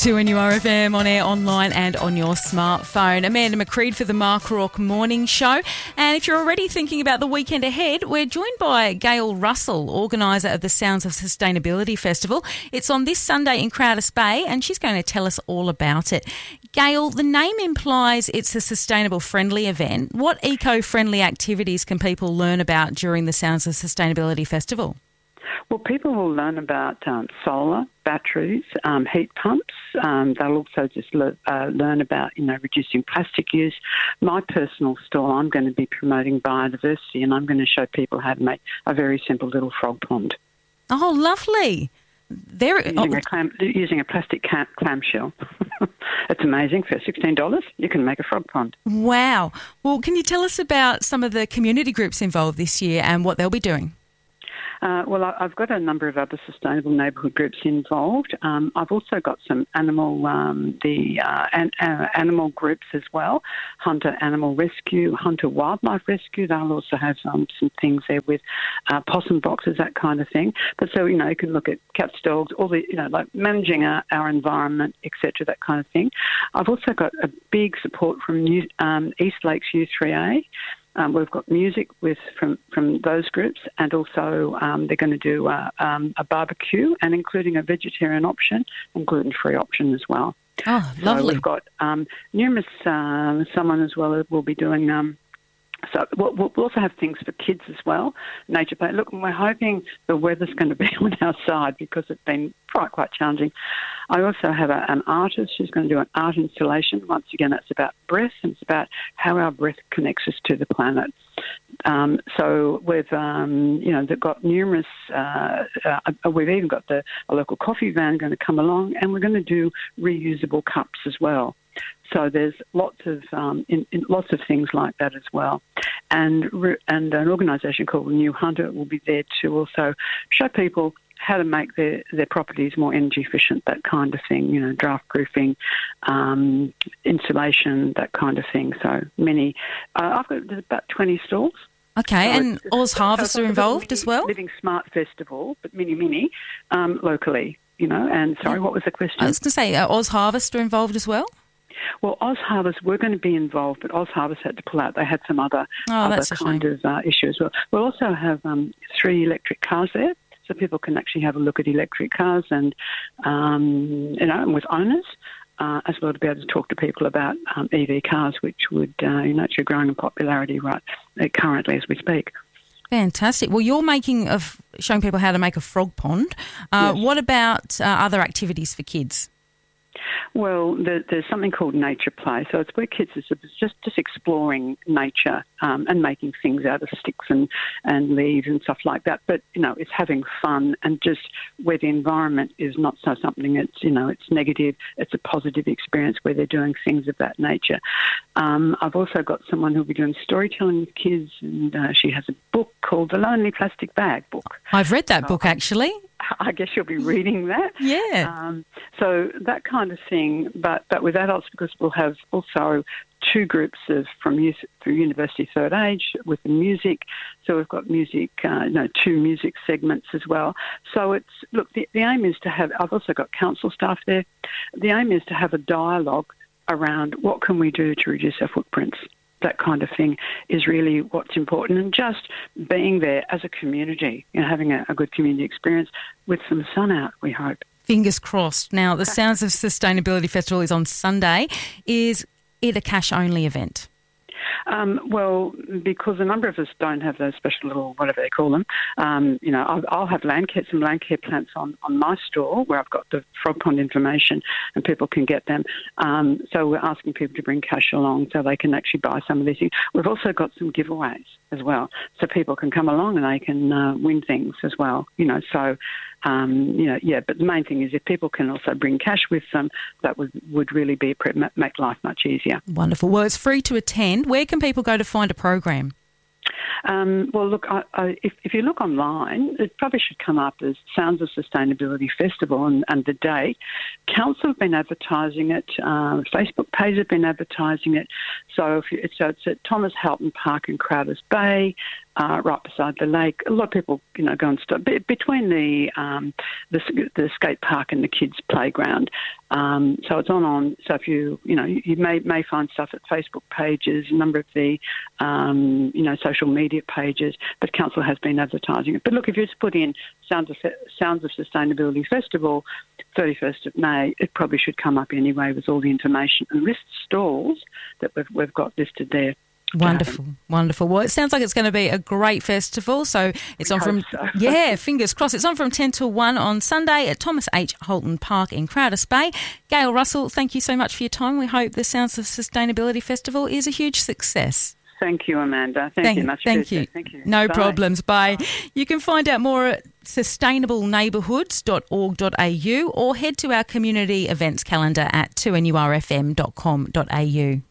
2NURFM on air, online and on your smartphone. Amanda McCreed for the Mark Rourke Morning Show. And if you're already thinking about the weekend ahead, we're joined by Gail Russell, organiser of the Sounds of Sustainability Festival. It's on this Sunday in Crowders Bay and she's going to tell us all about it. Gail, the name implies it's a sustainable friendly event. What eco-friendly activities can people learn about during the Sounds of Sustainability Festival? Well, people will learn about solar, batteries, heat pumps. They'll also just learn about, reducing plastic use. My personal stall, I'm going to be promoting biodiversity and I'm going to show people how to make a very simple little frog pond. Oh, lovely. Using a plastic clamshell. It's amazing. For $16, you can make a frog pond. Wow. Well, can you tell us about some of the community groups involved this year and what they'll be doing? I've got a number of other sustainable neighbourhood groups involved. I've also got some animal groups as well, Hunter Animal Rescue, Hunter Wildlife Rescue. They'll also have some things there with possum boxes, that kind of thing. But so, you can look at cats, dogs, all the, like managing our environment, etc., that kind of thing. I've also got a big support from East Lakes U3A. We've got music from those groups, and also they're going to do a barbecue and including a vegetarian option and gluten-free option as well. Oh, lovely. So we've got numerous, someone as well that will be doing... So we'll also have things for kids as well, nature play. Look, we're hoping the weather's going to be on our side because it's been quite challenging. I also have an artist who's going to do an art installation. Once again, that's about breath, and it's about how our breath connects us to the planet. So we've, they've got numerous, we've even got a local coffee van going to come along, and we're going to do reusable cups as well. So there's lots of things like that as well, and an organisation called New Hunter will be there to also show people how to make their properties more energy efficient, that kind of thing. Draft proofing, insulation, that kind of thing. So many. There's about 20 stalls. Okay, so and Oz Harvest are involved as well. Living Smart Festival, but mini locally. And sorry, what was the question? I was going to say Oz Harvest are involved as well. Well, Oz Harvest, we're going to be involved, but Oz Harvest had to pull out. They had some other kind of issue as well. We'll also have 3 electric cars there, so people can actually have a look at electric cars and with owners, as well to be able to talk to people about EV cars, which would, actually growing in popularity currently as we speak. Fantastic. Well, you're showing people how to make a frog pond. Yes. What about other activities for kids? Well, there's something called nature play. So it's where kids are just exploring nature and making things out of sticks and leaves and stuff like that. But, it's having fun, and just where the environment is not something it's negative. It's a positive experience where they're doing things of that nature. I've also got someone who'll be doing storytelling with kids, and she has a book called The Lonely Plastic Bag Book. I've read that book, actually. I guess you'll be reading that. Yeah. So that kind of thing, but with adults, because we'll have also 2 groups from youth through university third age with the music. So we've got music, 2 music segments as well. So the aim is to have, I've also got council staff there. The aim is to have a dialogue around what can we do to reduce our footprints. That kind of thing is really what's important, and just being there as a community, having a good community experience with some sun out, we hope. Fingers crossed. Now, the Sounds of Sustainability Festival is on Sunday. Is it a cash-only event? Well, because a number of us don't have those special little, whatever they call them, I'll have some land care plants on my store where I've got the frog pond information and people can get them. So we're asking people to bring cash along so they can actually buy some of these things. We've also got some giveaways as well, so people can come along and they can win things as well. But the main thing is if people can also bring cash with them, that would really make life much easier. Wonderful. Well, it's free to attend. Where can people go to find a program? Well, look, if you look online, it probably should come up as Sounds of Sustainability Festival and the date. Council have been advertising it. Facebook page have been advertising it. So it's at Thomas Halton Park in Crowders Bay. right beside the lake. A lot of people, go and stop between the skate park and the kids' playground. So it's on. So if you may find stuff at Facebook pages, a number of the social media pages. But council has been advertising it. But look, if you just put in Sounds of Sustainability Festival, 31st of May, it probably should come up anyway with all the information and list stalls that we've got listed there. Wonderful, wonderful. Well, it sounds like it's going to be a great festival. So it's on from, fingers crossed. It's on from 10 till 1 on Sunday at Thomas H. Holton Park in Crowders Bay. Gail Russell, thank you so much for your time. We hope the Sounds of Sustainability Festival is a huge success. Thank you, Amanda. Thank you much. Thank you. No problems. Bye. You can find out more at sustainableneighbourhoods.org.au or head to our community events calendar at 2NURFM.com.au.